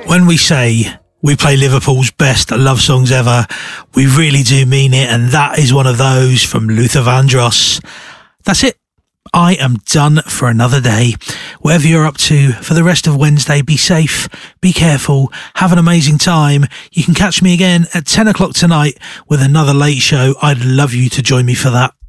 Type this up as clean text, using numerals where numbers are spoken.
When we say we play Liverpool's best love songs ever, we really do mean it, and that is one of those from Luther Vandross. That's it. I am done for another day. Whatever you're up to for the rest of Wednesday, be safe, be careful, have an amazing time. You can catch me again at 10 o'clock tonight with another late show. I'd love you to join me for that.